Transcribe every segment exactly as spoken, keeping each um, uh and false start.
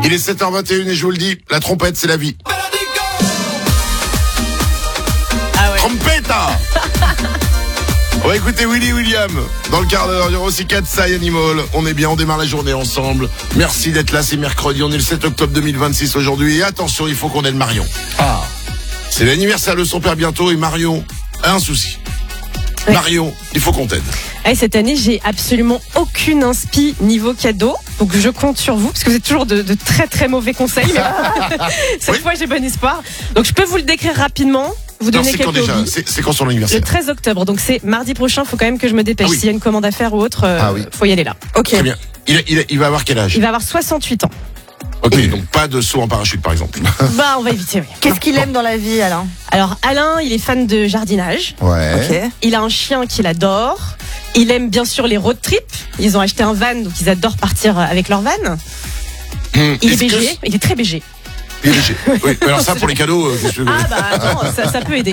Il est sept heures vingt et une et je vous le dis, la trompette, c'est la vie. Ah ouais. Trompetta. On va écouter Willy William dans le quart d'heure. Il y aura aussi Katsai Animal. On est bien, on démarre la journée ensemble. Merci d'être là, c'est mercredi. On est le sept octobre deux mille vingt-six aujourd'hui. Et attention, il faut qu'on aide Marion. Ah. C'est l'anniversaire de son père bientôt et Marion a un souci. Ouais. Marion, il faut qu'on t'aide. Hey, cette année, j'ai absolument aucune inspi niveau cadeau. Donc je compte sur vous, parce que vous êtes toujours de, de très très mauvais conseils. Mais cette Oui. fois, j'ai bon espoir. Donc je peux vous le décrire rapidement. Vous Alors, donner c'est quand quelques déjà hobbies. c'est, c'est quand son Le anniversaire? treize octobre, donc c'est mardi prochain. Faut quand même que je me dépêche. Ah oui. S'il y a une commande à faire ou autre, euh, Ah oui. faut y aller là. Ok. Très bien. Il, il, il va avoir quel âge? Il va avoir soixante-huit ans. Ok, donc pas de saut en parachute par exemple. Bah, on va éviter. Oui. Qu'est-ce qu'il aime dans la vie, Alain? Alors Alain, il est fan de jardinage. Ouais. Ok. Il a un chien qu'il adore. Il aime bien sûr les road trips. Ils ont acheté un van, donc ils adorent partir avec leur van. Hum, Il est est-ce que- B G, il est très B G. Il est léger. Oui, mais alors ça pour les cadeaux, euh, qu'est-ce que tu veux? Ah bah attends, ça, ça peut aider.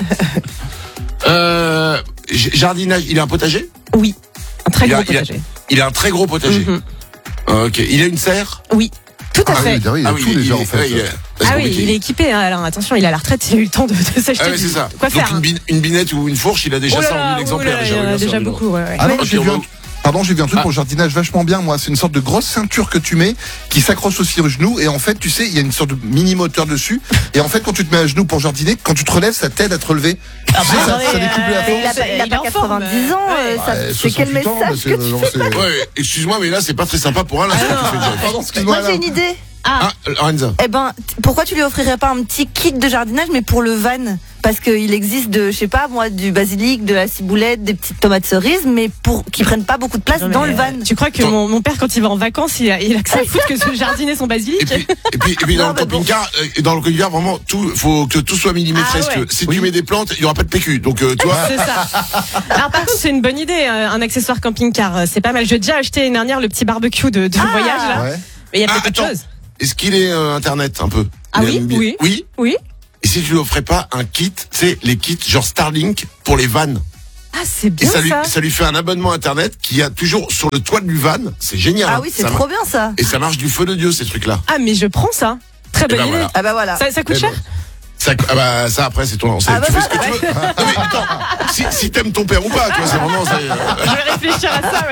Euh, j- jardinage, il a un potager? Oui, un très Il gros a- il a- potager. Il a un très gros potager. Mhm. Ah, ok. Il a une serre? Oui, tout à Ah fait. oui, il y a Ah oui, tout il- déjà il- en fait. ouais, il est- c'est Ah oui, compliqué. il est équipé, hein, Alain. Attention, il a la retraite, il a eu le temps de, de s'acheter Ah oui, du- c'est ça. de quoi Donc faire. une, hein. bin- une binette ou une fourche, il a déjà Oh là ça en là, mille oh exemplaires. là là, déjà, il y en oui, a bien sûr, déjà évidemment. beaucoup. Ouais, ouais. Ah non, Mais- j'ai vu un... Pardon, j'ai vu un truc Ah. pour le jardinage vachement bien, moi. C'est une sorte de grosse ceinture que tu mets, qui s'accroche aussi au genou, et en fait, tu sais, il y a une sorte de mini moteur dessus, et en fait, quand tu te mets à genoux pour jardiner, quand tu te relèves, ça t'aide à te relever. Ah Tu sais, bah, ça, attendez, ça découpe la euh, force. Il a pas, il a Il pas est en forme, quatre-vingt-dix ans. ouais. euh, ça- Ouais, c'est quel soixante-huit ans, message mais c'est- que tu non, fais c'est- Ouais, excuse-moi, mais là, c'est pas très sympa pour Alain, ce que tu fais, Jeff. Pardon, excuse-moi. Moi, j'ai Alain. une idée. Ah, Ah, Lorenza. Eh ben, t- pourquoi tu lui offrirais pas un petit kit de jardinage, mais pour le van? Parce qu'il existe de, je sais pas, moi, du basilic, de la ciboulette, des petites tomates cerises, mais pour qui prennent pas beaucoup de place non, mais, dans le euh, van. Tu crois que Attends. mon, mon père, quand il va en vacances, il a, il a que ça à foutre que de jardiner son Et basilic? puis, et puis, et puis dans Non, le mais bon. camping-car, euh, dans le camping-car, vraiment, tout, faut que tout soit millimétré. Ah parce que ouais. si Oui. tu mets des plantes, il y aura pas de P Q. Donc, euh, tu vois. C'est ça. Alors par contre, c'est une bonne idée, euh, un accessoire camping-car. euh, C'est pas mal. J'ai déjà acheté l'année dernière le petit barbecue de, de Ah. voyage là. Ouais. Mais il y a Ah, peut-être autre attends. chose. Est-ce qu'il est euh, internet un peu? Ah Il oui, aime bien- oui. Oui. Oui. Et si tu lui offrais pas un kit, tu sais, les kits genre Starlink pour les vannes. Ah, c'est Et bien ça lui, ça. ça lui fait un abonnement internet qui a toujours sur le toit du van. C'est génial. Ah hein. oui, c'est Ça trop mar- bien ça. Et ça marche du feu de Dieu, ces trucs-là. Ah, mais je prends ça. Très bonne ben idée. voilà. Ah bah voilà. Ça, ça coûte Eh cher? ben, Ça, ah bah, ça après, c'est ton. c'est- Ah bah tu fais ce que voilà, tu veux. Non, mais attends, si, si t'aimes ton père ou pas, tu vois, c'est vraiment. c'est- Je vais réfléchir à ça,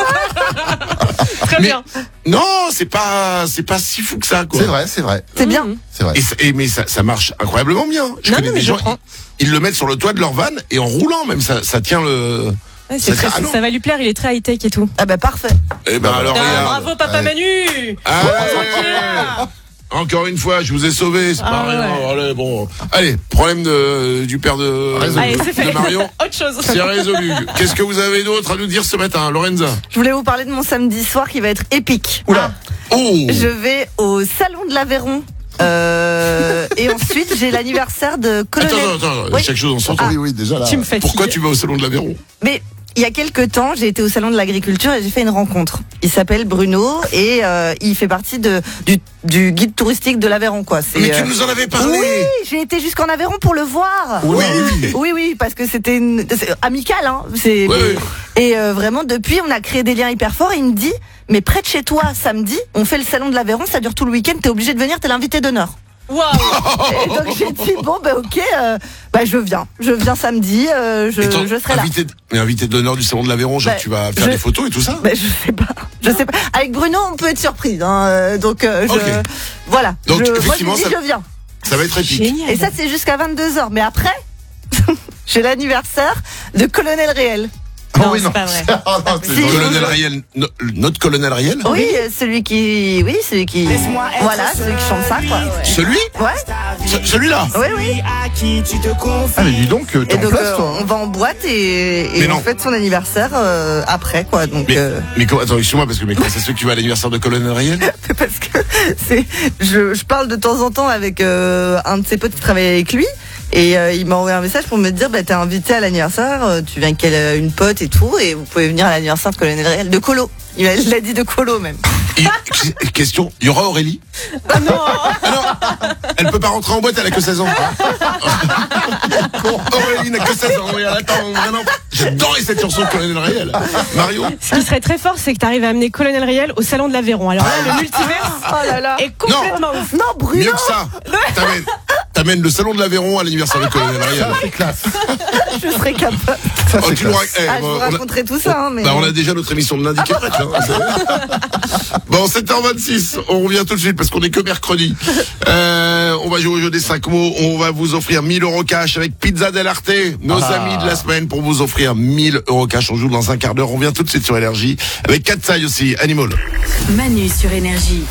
ouais. Très Mais- bien. Non, c'est pas, c'est pas si fou que ça, quoi. C'est vrai, c'est vrai. C'est bien. Mhm. C'est vrai. Et, ça- et- mais ça, ça marche incroyablement bien. Je Non, connais non, mais des je gens, prends. ils, ils le mettent sur le toit de leur van et en roulant même, ça, ça tient le. Ouais, c'est Ça- très- ah non. ça va lui plaire, il est très high-tech et tout. Ah bah parfait. Eh ben alors, Ah, regarde. bravo, papa Ouais. Manu. Ah, Tranquille. Encore une fois, je vous ai sauvé, c'est Ah, pas rien. ouais. Allez, bon. Allez, problème de, du père de, Résolu. Allez, c'est fait. de Marion. Autre chose. C'est résolu. Qu'est-ce que vous avez d'autre à nous dire ce matin, Lorenza? Je voulais vous parler de mon samedi soir qui va être épique. Oula. Oh! Je vais au salon de l'Aveyron. Euh, et ensuite, j'ai l'anniversaire de Colonel. Attends, attends, attends, Oui. chaque chose en son temps. Oui, oui, déjà là. Tu me fatigues. Pourquoi tu vas au salon de l'Aveyron? Mais il y a quelques temps, j'ai été au salon de l'agriculture et j'ai fait une rencontre. Il s'appelle Bruno et euh, il fait partie de, du, du guide touristique de l'Aveyron, quoi. C'est, Mais tu euh, nous en avais parlé! Oui, j'ai été jusqu'en Aveyron pour le voir. Oula. Oui. Oui, oui, parce que c'était une... c'est amical, hein. C'est... Oui, oui. Et euh, vraiment, depuis, on a créé des liens hyper forts. Et il me dit, mais près de chez toi, samedi, on fait le salon de l'Aveyron, ça dure tout le week-end, t'es obligé de venir, t'es l'invité d'honneur. Waouh. Et donc j'ai dit, bon, bah ok, euh, bah je viens. Je viens samedi, euh, je, Attends, je serai là. invité, mais invité d'honneur du salon de l'Aveyron, genre Bah, tu vas faire je- des photos et tout ça? Bah, je sais pas. Je sais pas. Avec Bruno, on peut être surprise. Hein, euh, donc, euh, je, Ok. voilà. Donc, je, moi, je effectivement, lui dis, ça- je viens. Ça va être épique. Génial. Et ça, c'est jusqu'à vingt-deux heures. Mais après, j'ai l'anniversaire de Colonel Réel. Oh Non, oui, c'est non. pas vrai. Ah, non, c'est Si. drôle. Colonel Riel, no- notre colonel Riel? Oui, euh, celui qui, oui, celui qui, voilà, celui qui chante ça, quoi. Celui? Ouais. Ce- Celui-là? Oui, oui. Ah, mais dis donc, euh, t'es Et en donc, place, euh, toi. on va en boîte et, et Mais on non. fête son anniversaire euh, après, quoi. Donc, Mais, euh, mais comment, attends, excuse-moi, parce que, mais comment ça se fait que tu vas à l'anniversaire de colonel Riel? parce que c'est, je, je parle de temps en temps avec euh, un de ses potes qui travaille avec lui. Et euh, il m'a envoyé un message pour me dire, bah, t'es invité à l'anniversaire, euh, tu viens avec elle, une pote et tout, et vous pouvez venir à l'anniversaire de Colonel Réel, de Colo. Il m'a- il l'a dit de Colo même. Il- question, il y aura Aurélie? Ah non. Ah non, elle peut pas rentrer en boîte, elle a que seize ans. Aurélie n'a que seize ans, oui, attends, vraiment. J'adorais cette chanson de Colonel Riel. Mario? Ce qui serait très fort, c'est que tu arrives à amener Colonel Riel au salon de l'Aveyron. Alors là, le multivers Oh là là. est complètement ouf. Non, Bruno. Mieux que ça. T'amènes, t'amènes le salon de l'Aveyron à l'anniversaire de Colonel Riel. C'est classe. Je serais capable. Ça, Oh, c'est tu nous classe. rac- eh, Ah, je vous on a- raconterai tout ça, hein, mais. Bah, on a déjà notre émission de lundi qui est prête. Hein. Bon, sept heures vingt-six, on revient tout de suite parce qu'on est que mercredi. Euh, on va jouer au jeu des cinq mots. On va vous offrir mille euros cash avec Pizza Del Arte, nos Ah. amis de la semaine, pour vous offrir mille euros cash. On joue dans un quart d'heure. On revient tout de suite sur Énergie avec Katsai aussi, Animal. Manu sur Énergie.